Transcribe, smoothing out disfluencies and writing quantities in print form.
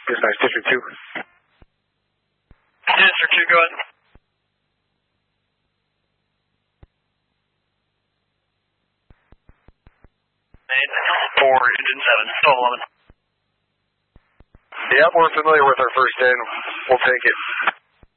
Yes, nice. District 2. District 2, go ahead. For Engine 7, 1211. Yep, we're familiar with our first in. We'll take it.